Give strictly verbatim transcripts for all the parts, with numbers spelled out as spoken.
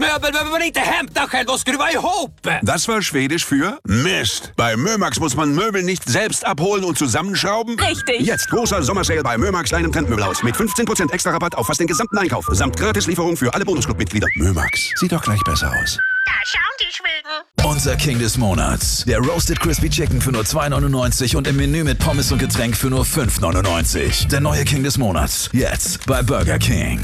Inte hämta själv, då ska du vara ihop! Das war Schwedisch für Mist. Bei Mömax muss man Möbel nicht selbst abholen und zusammenschrauben. Richtig. Jetzt großer Sommersale bei Mömax deinem Trendmöbelhaus mit fünfzehn Prozent extra Rabatt auf fast den gesamten Einkauf. Samt Gratislieferung für alle Bonusclub-Mitglieder. Mömax, sieht doch gleich besser aus. Da schauen die Schweden. Unser King des Monats. Der Roasted Crispy Chicken für nur zwei neunundneunzig und im Menü mit Pommes und Getränk für nur fünf neunundneunzig. Der neue King des Monats. Jetzt bei Burger King.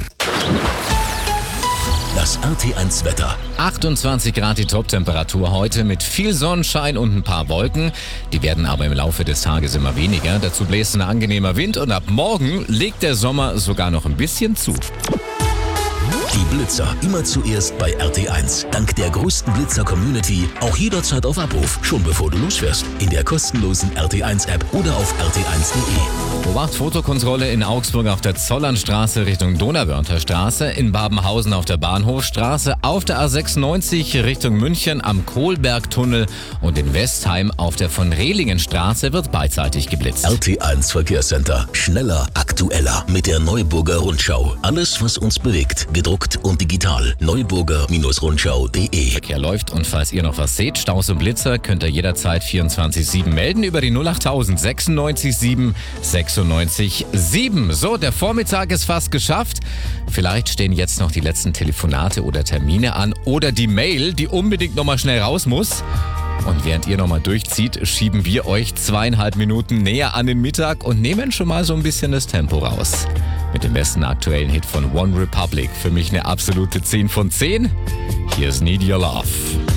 Das R T eins Wetter. achtundzwanzig Grad die Toptemperatur heute mit viel Sonnenschein und ein paar Wolken. Die werden aber im Laufe des Tages immer weniger. Dazu bläst ein angenehmer Wind und ab morgen legt der Sommer sogar noch ein bisschen zu. Die Blitzer immer zuerst bei R T eins. Dank der größten Blitzer-Community auch jederzeit auf Abruf, schon bevor du losfährst. In der kostenlosen R T eins App oder auf r t eins punkt de. Obacht, Fotokontrolle in Augsburg auf der Zollernstraße Richtung Donauwörther Straße, in Babenhausen auf der Bahnhofstraße, auf der A sechsundneunzig Richtung München am Kohlbergtunnel und in Westheim auf der von Rehlingenstraße wird beidseitig geblitzt. R T eins Verkehrscenter. Schneller, aktueller mit der Neuburger Rundschau. Alles, was uns bewegt, gedruckt und digital. Neuburger Rundschau punkt de. Verkehr läuft und falls ihr noch was seht, Staus und Blitzer, könnt ihr jederzeit vierundzwanzig sieben melden über die null acht tausend sechsundneunzig sieben sechsundneunzig sieben. So, der Vormittag ist fast geschafft. Vielleicht stehen jetzt noch die letzten Telefonate oder Termine an oder die Mail, die unbedingt nochmal schnell raus muss. Und während ihr nochmal durchzieht, schieben wir euch zweieinhalb Minuten näher an den Mittag und nehmen schon mal so ein bisschen das Tempo raus. Mit dem besten aktuellen Hit von One Republic. Für mich eine absolute zehn von zehn. Hier ist Need Your Love.